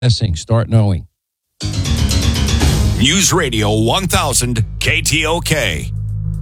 Guessing, start knowing. News Radio 1000 KTOK.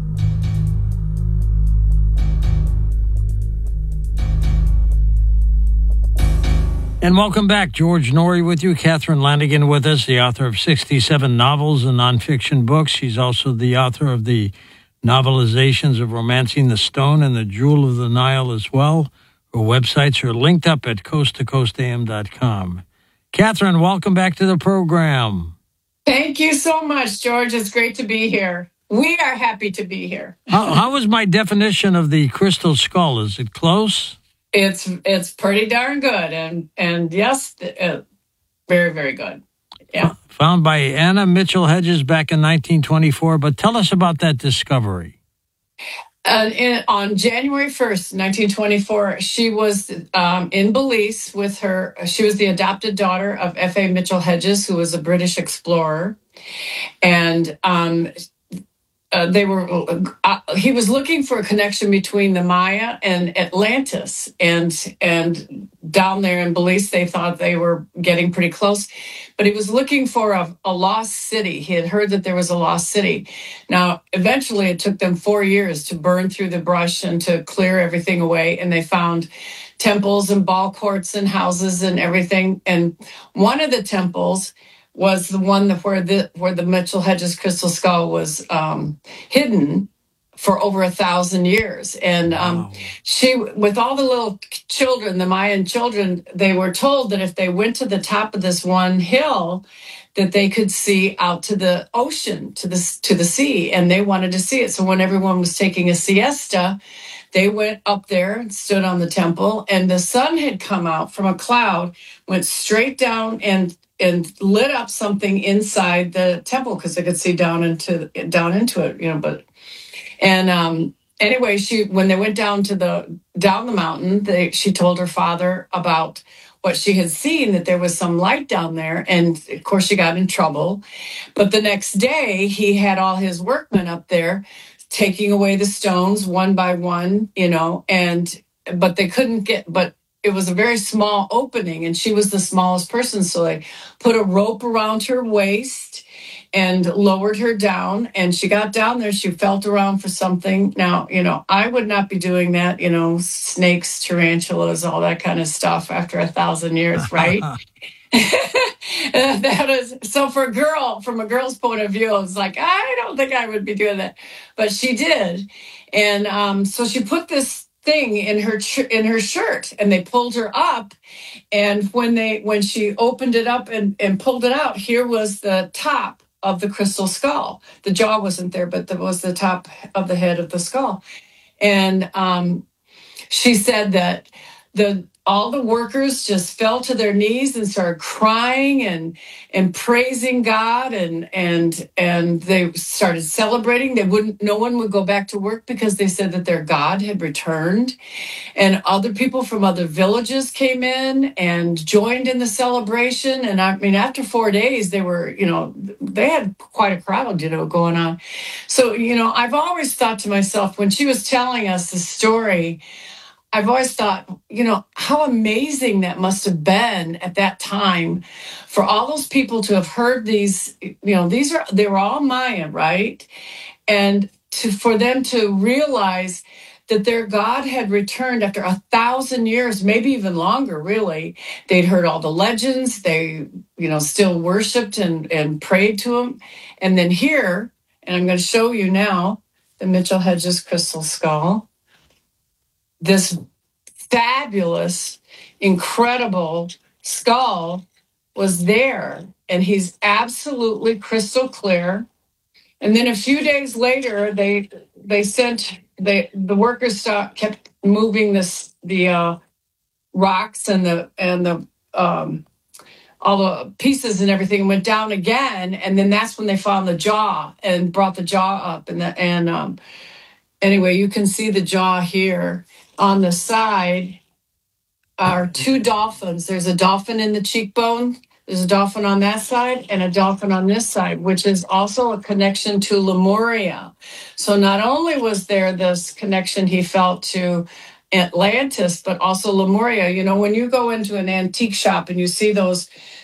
And welcome back. George Noory with you. Catherine Lanigan with us, the author of 67 novels and nonfiction books. She's also the author of the novelizations of Romancing the Stone and The Jewel of the Nile as well. Her websites are linked up at coasttocoastam.com. Catherine, welcome back to the program. Thank you so much, George. It's great to be here. We are happy to be here. How was my definition of the crystal skull? Is it close? It's pretty darn good, and yes, very, very good. Yeah. Found by Anna Mitchell Hedges back in 1924. But tell us about that discovery. On January 1st, 1924, she was in Belize with her. She was the adopted daughter of F.A. Mitchell Hedges, who was a British explorer. And he was looking for a connection between the Maya and Atlantis, and down there in Belize they thought they were getting pretty close, but he was looking for a lost city. He had heard that there was a lost city. Now eventually it took them 4 years to burn through the brush and to clear everything away, and they found temples and ball courts and houses and everything. And one of the temples was the one where the Mitchell Hedges crystal skull was hidden for over 1,000 years. And she, with all the little children, the Mayan children, they were told that if they went to the top of this one hill, that they could see out to the ocean, to the sea, and they wanted to see it. So when everyone was taking a siesta, they went up there and stood on the temple, and the sun had come out from a cloud, went straight down and lit up something inside the temple because they could see down into it, But anyway, when they went down the mountain, she told her father about what she had seen, that there was some light down there, and of course she got in trouble. But the next day, he had all his workmen up there taking away the stones one by one, but they couldn't but it was a very small opening, and she was the smallest person. So they put a rope around her waist and lowered her down, and she got down there. She felt around for something. Now, I would not be doing that, snakes, tarantulas, all that kind of stuff after 1,000 years, right? That is so from a girl's point of view, it's like, I don't think I would be doing that, but she did. And so she put this thing in her shirt, and they pulled her up, and when she opened it up and pulled it out, here was the top of the crystal skull. The jaw wasn't there, but there was the top of the head of the skull. And she said that all the workers just fell to their knees and started crying and praising God, and they started celebrating. No one would go back to work because they said that their God had returned. And other people from other villages came in and joined in the celebration. And I mean, after 4 days, they were, they had quite a crowd, going on. So, I've always thought to myself, when she was telling us the story, I've always thought, how amazing that must have been at that time for all those people to have heard these, they were all Maya, right? And for them to realize that their God had returned after 1,000 years, maybe even longer, really. They'd heard all the legends. They, still worshiped and prayed to him. And then here, and I'm going to show you now, the Mitchell Hedges crystal skull. This fabulous, incredible skull was there, and he's absolutely crystal clear. And then a few days later, the workers kept moving the rocks and the all the pieces and everything, went down again, and then that's when they found the jaw and brought the jaw up. Anyway, you can see the jaw here. On the side are two dolphins. There's a dolphin in the cheekbone. There's a dolphin on that side and a dolphin on this side, which is also a connection to Lemuria. So not only was there this connection he felt to Atlantis, but also Lemuria. When you go into an antique shop and you see those